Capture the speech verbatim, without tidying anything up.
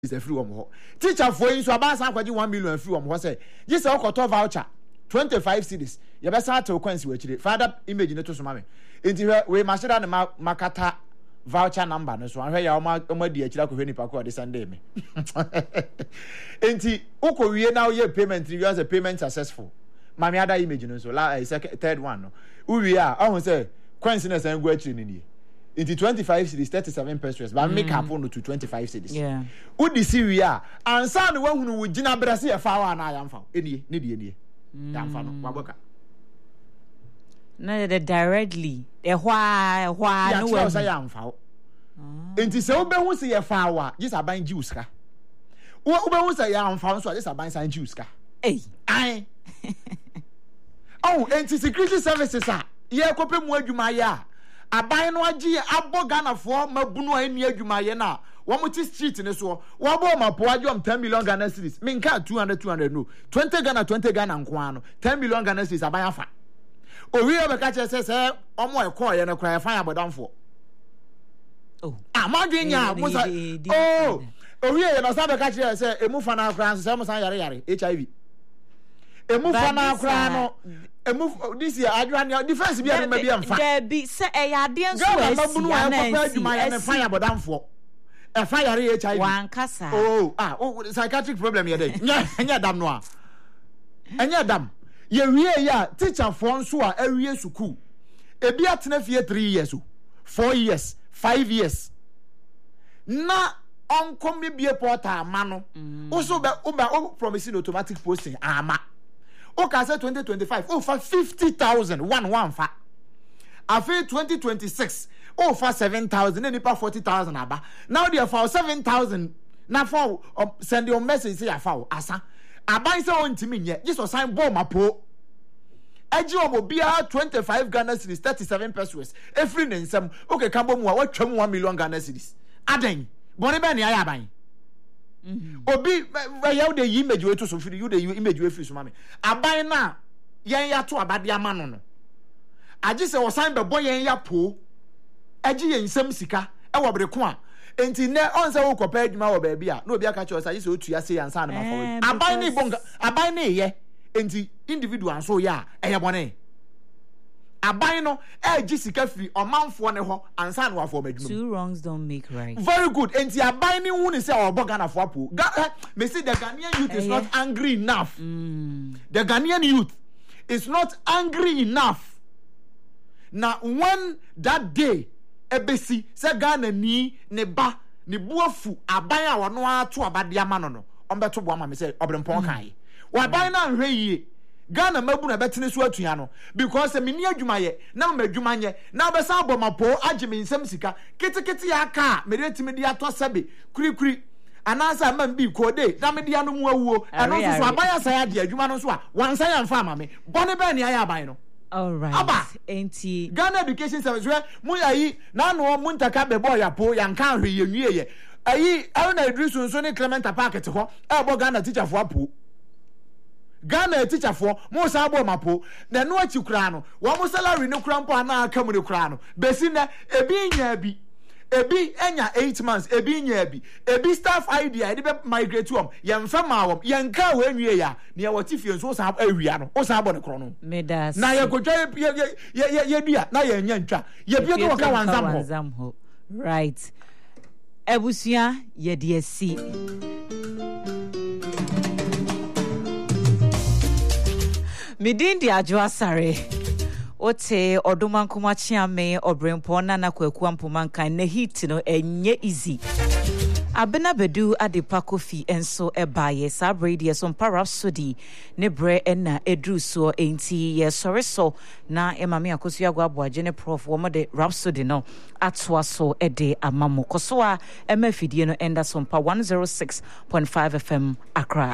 is a free one. Teacher for you, so about one million free one. Say, yes, I got a voucher, twenty-five cities. You better start to coins which father image in to some mommy. Into we must have the Makata voucher number. So I hear your my dear Chilaku Paco this Sunday. Enti Oko, we now your payment, you as a payment successful. Mammy, other image, so la second, third one. Who we are, I will say, coincidence and question in here. Into twenty-five cities, thirty-seven pesos, but mm. make up on to twenty-five cities. Yeah. Would the Syria and son the one who would Gina Brassia Fawa and I am found. Any, needy, any. Damn, Waboka. No, the directly. The why, why, no, I am found. Into so be who say a Fawa, yes, I bind Jews. What was I am found, so I just I bind Saint Jews. Eh, I. Oh, and security services are. Yeah, copy more you my aban no agi abo Ghana for mabunu ani adwumaye na wo moti street ne so wo bo mapo adwom ten million Ghana cedis me nka two hundred two hundred no twenty Ghana twenty Ghana nko ano ten million Ghana cedis aban afa owi e be ka che se se omo e call ye no kra fan abodamfo oh amadwenya musa oh owi e no sa be ka che se emu fa na kra se mo san yare yare H I V emu fa na kra no emu this year adwan defense bi am bi am fa there be say e ya de nso e mabunu e papa adwuma ye ne fa ya bodamfo e fa yare H I V wan kasa oh ah oh psychiatric problem ye dey nya nya dam no a enya dam ye wie ya teacher for nso a awie school e bi atena fie three years o four years five years na onkom bi bie portal ama no wo so be wo ba promising automatic posting ama okay, say twenty twenty-five. Oh, for fifty thousand. One, one, fa. After twenty twenty-six. Oh, for seven thousand. Then you pay forty thousand. Now they are for seven thousand. Now for um, send your message. Say, I found. Asa. Abai say on to me yet. Just was sign bomb a po. Eji omo bia twenty-five Ghana cedis, thirty-seven pesos. Every name some. Okay, kambo mo what twelve one million Ghana cedis. Aden. Boni be ni aya ban. Mm-hmm. Obi where the image we to so free you the image we free so mama aban na yen ya to abade ama no no agi se wosan be boy yen ya po agi yen nsam sika e wo breko a enti ne on se wo kopa adwuma wo ba bia na obi aka che agi se otu ase yansa na mafawo aban ni bonga aban ni ye enti individual so ya e ye bone aban no e gi sika free omanfo ne ho ansa na wafo madwuma two wrongs don't make right very good enti aban ni hu ni se obo Ghana fo apo me say the Ghanaian youth is not angry enough mm. the Ghanaian youth is not angry enough now when that day ebesi se Ghana ni ne ba ne buafu aban a wono ato abade ama no no ombeto bo ama me say obrempon kan wa aban na hwe yie Ghana mabu na betene so atuya no because me ni adwumaye na ma adwumanye na be sa bomapo age me nsam sika kitikiti ya ka me retimi dia to sebe kuri kuri anasa ma bi ko de na me dia no mu awuo eno so so abaya sa ya de adwuma no so a wansa ya mfa ama me bone be ne aya aban no all right aba enti Ghana Education Service we mu yayi na no mu ntaka be boy apo ya nka hwe ye nwie ye ayi Elna Idrisu nso ne Clement Park te ho e bo Ghana teacher fo apo Ghana teacher for mo sa bo mapo na no achi kura no wo mo salary no kura mpo ana aka mu ne kura no besi na ebi nya bi ebi enya eight months ebi nya bi ebi staff idea de be migrate to am ye mfa ma wom ye nka we nwie ya ne ye woti fie nso sa awia no o sa bo ne kro no medas na ye kodwa ye ye ye dua na ye nya ntwa ye bi to ka wanzam ho right ebusua ye de asi Midindi Adwoa Sare Ote Oduma Nkuma Chiame Obrempo na na kwaku ampomankan na hit no enye easy Abena bedu adepa kofi enso ebaye sabrade so Rhapsody ne bre na edru so enti ye sore so na emame akosu agwabo agene prof wo de Rhapsody no atwa so ede amamo koso a emafidie no enda so one oh six point five F M Accra